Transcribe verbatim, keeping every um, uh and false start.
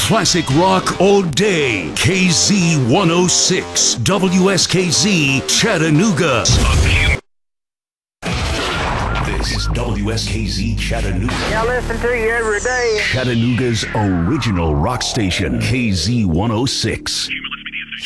Classic rock all day. K Z one oh six, W S K Z, Chattanooga. This is W S K Z Chattanooga. I listen to you every day. Chattanooga's original rock station, K Z one oh six.